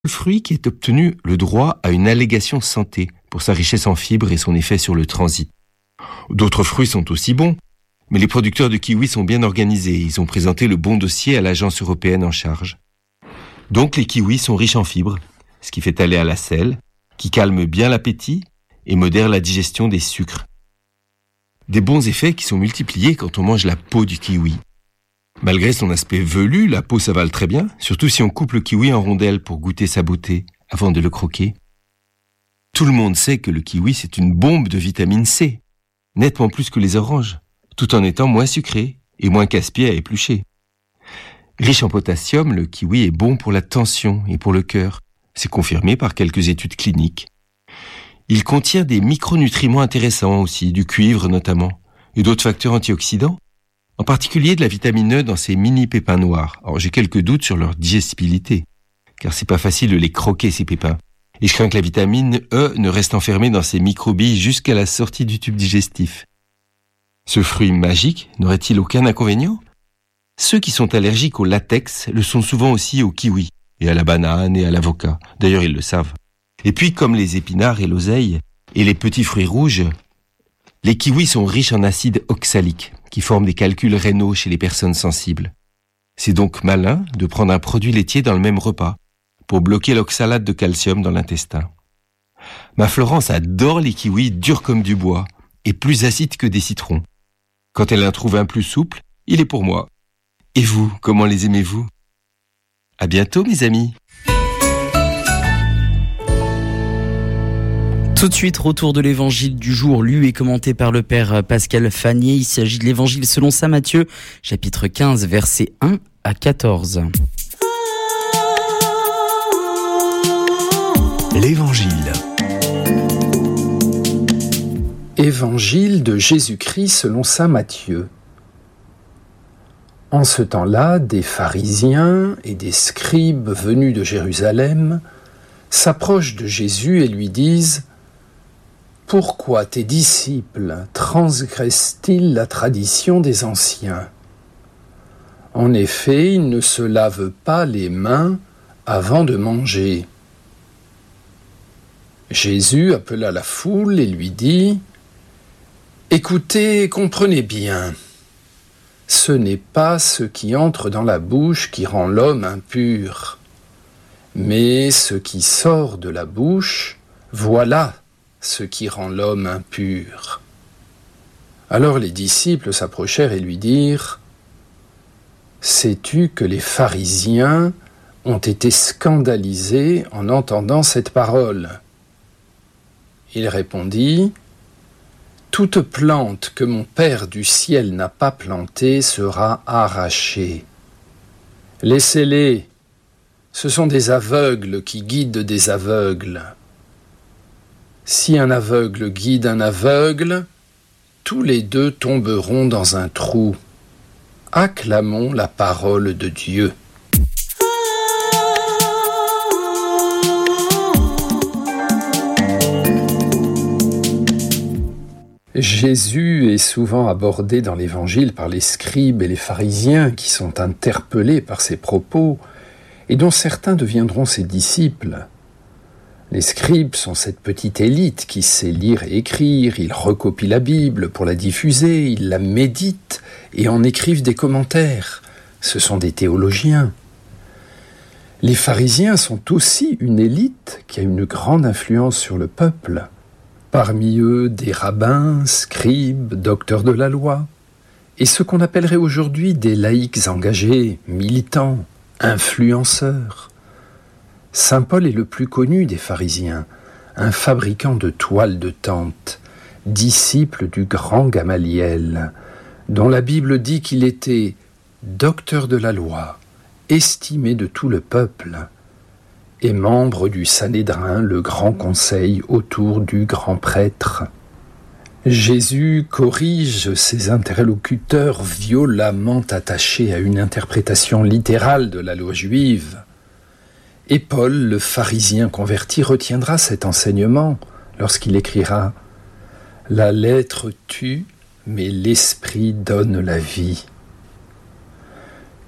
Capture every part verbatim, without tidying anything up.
le fruit qui est obtenu le droit à une allégation santé pour sa richesse en fibres et son effet sur le transit. D'autres fruits sont aussi bons, mais les producteurs de kiwis sont bien organisés. Ils ont présenté le bon dossier à l'agence européenne en charge. Donc les kiwis sont riches en fibres, ce qui fait aller à la selle, qui calme bien l'appétit et modère la digestion des sucres. Des bons effets qui sont multipliés quand on mange la peau du kiwi. Malgré son aspect velu, la peau s'avale très bien, surtout si on coupe le kiwi en rondelles pour goûter sa beauté avant de le croquer. Tout le monde sait que le kiwi, c'est une bombe de vitamine C, nettement plus que les oranges, tout en étant moins sucré et moins casse-pied à éplucher. Riche en potassium, le kiwi est bon pour la tension et pour le cœur. C'est confirmé par quelques études cliniques. Il contient des micronutriments intéressants aussi, du cuivre notamment, et d'autres facteurs antioxydants, en particulier de la vitamine E dans ces mini pépins noirs. Alors j'ai quelques doutes sur leur digestibilité, car c'est pas facile de les croquer ces pépins. Et je crains que la vitamine E ne reste enfermée dans ces microbilles jusqu'à la sortie du tube digestif. Ce fruit magique n'aurait-il aucun inconvénient ? Ceux qui sont allergiques au latex le sont souvent aussi au kiwi, et à la banane et à l'avocat. D'ailleurs, ils le savent. Et puis, comme les épinards et l'oseille, et les petits fruits rouges, les kiwis sont riches en acide oxalique, qui forment des calculs rénaux chez les personnes sensibles. C'est donc malin de prendre un produit laitier dans le même repas, pour bloquer l'oxalate de calcium dans l'intestin. Ma Florence adore les kiwis durs comme du bois, et plus acides que des citrons. Quand elle en trouve un plus souple, il est pour moi. Et vous, comment les aimez-vous ? À bientôt, mes amis. Tout de suite, retour de l'évangile du jour, lu et commenté par le père Pascal Fanier. Il s'agit de l'évangile selon saint Matthieu, chapitre quinze, versets un à quatorze. L'évangile. Évangile de Jésus-Christ selon saint Matthieu. En ce temps-là, des pharisiens et des scribes venus de Jérusalem s'approchent de Jésus et lui disent « Pourquoi tes disciples transgressent-ils la tradition des anciens ? En effet, ils ne se lavent pas les mains avant de manger. » Jésus appela la foule et lui dit « Écoutez et comprenez bien. Ce n'est pas ce qui entre dans la bouche qui rend l'homme impur, mais ce qui sort de la bouche, voilà ce qui rend l'homme impur. » Alors les disciples s'approchèrent et lui dirent « Sais-tu que les pharisiens ont été scandalisés en entendant cette parole ?» Il répondit « Toute plante que mon Père du ciel n'a pas plantée sera arrachée. Laissez-les, ce sont des aveugles qui guident des aveugles. Si un aveugle guide un aveugle, tous les deux tomberont dans un trou. Acclamons la parole de Dieu. » Jésus est souvent abordé dans l'Évangile par les scribes et les pharisiens qui sont interpellés par ses propos et dont certains deviendront ses disciples. Les scribes sont cette petite élite qui sait lire et écrire, ils recopient la Bible pour la diffuser, ils la méditent et en écrivent des commentaires. Ce sont des théologiens. Les pharisiens sont aussi une élite qui a une grande influence sur le peuple. Parmi eux, des rabbins, scribes, docteurs de la loi, et ce qu'on appellerait aujourd'hui des laïcs engagés, militants, influenceurs. Saint Paul est le plus connu des pharisiens, un fabricant de toiles de tente, disciple du grand Gamaliel, dont la Bible dit qu'il était docteur de la loi, estimé de tout le peuple, et membre du Sanhédrin, le grand conseil autour du grand prêtre. Jésus corrige ses interlocuteurs violemment attachés à une interprétation littérale de la loi juive. Et Paul, le pharisien converti, retiendra cet enseignement lorsqu'il écrira « La lettre tue, mais l'esprit donne la vie ».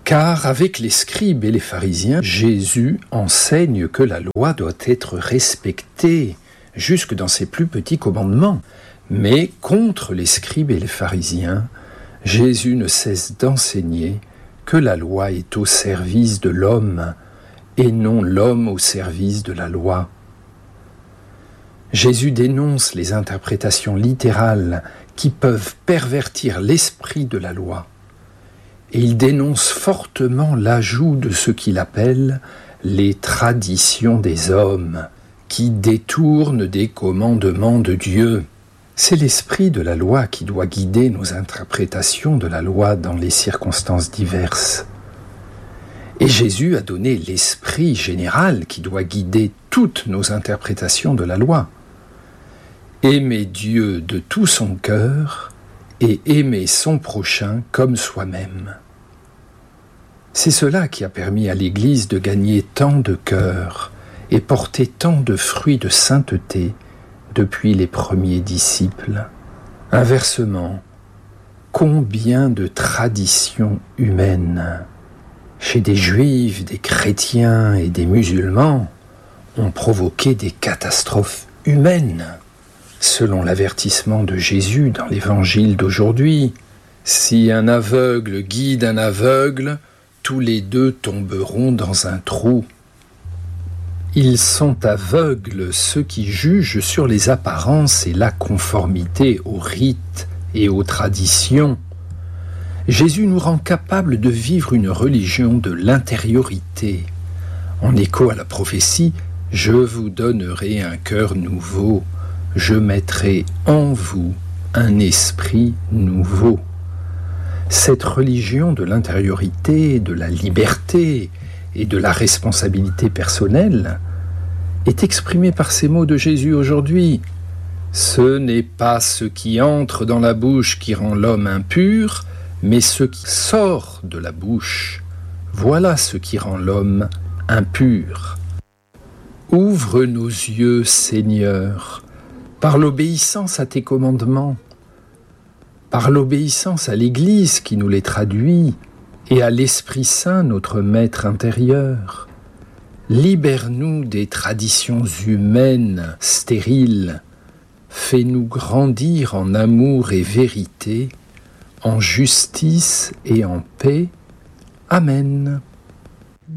Car avec les scribes et les pharisiens, Jésus enseigne que la loi doit être respectée, jusque dans ses plus petits commandements. Mais contre les scribes et les pharisiens, Jésus ne cesse d'enseigner que la loi est au service de l'homme, et non l'homme au service de la loi. Jésus dénonce les interprétations littérales qui peuvent pervertir l'esprit de la loi, et il dénonce fortement l'ajout de ce qu'il appelle les traditions des hommes, qui détournent des commandements de Dieu. C'est l'esprit de la loi qui doit guider nos interprétations de la loi dans les circonstances diverses. Et Jésus a donné l'esprit général qui doit guider toutes nos interprétations de la loi. Aimer Dieu de tout son cœur et aimer son prochain comme soi-même. C'est cela qui a permis à l'Église de gagner tant de cœurs et porter tant de fruits de sainteté depuis les premiers disciples. Inversement, combien de traditions humaines, chez des juifs, des chrétiens et des musulmans, ont provoqué des catastrophes humaines. Selon l'avertissement de Jésus dans l'évangile d'aujourd'hui, si un aveugle guide un aveugle, tous les deux tomberont dans un trou. Ils sont aveugles ceux qui jugent sur les apparences et la conformité aux rites et aux traditions. Jésus nous rend capables de vivre une religion de l'intériorité. En écho à la prophétie, « Je vous donnerai un cœur nouveau, je mettrai en vous un esprit nouveau. » Cette religion de l'intériorité, de la liberté et de la responsabilité personnelle est exprimée par ces mots de Jésus aujourd'hui. Ce n'est pas ce qui entre dans la bouche qui rend l'homme impur, mais ce qui sort de la bouche. Voilà ce qui rend l'homme impur. Ouvre nos yeux, Seigneur, par l'obéissance à tes commandements, par l'obéissance à l'Église qui nous les traduit, et à l'Esprit Saint, notre Maître intérieur. Libère-nous des traditions humaines stériles. Fais-nous grandir en amour et vérité, en justice et en paix. Amen.